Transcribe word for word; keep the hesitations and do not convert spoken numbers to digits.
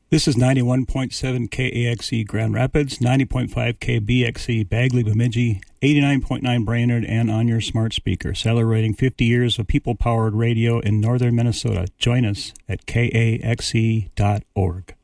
This is ninety-one point seven K A X E Grand Rapids, ninety point five K B X E Bagley Bemidji, eighty-nine point nine Brainerd, and on your smart speaker, celebrating fifty years of people-powered radio in northern Minnesota. Join us at K A X E dot org.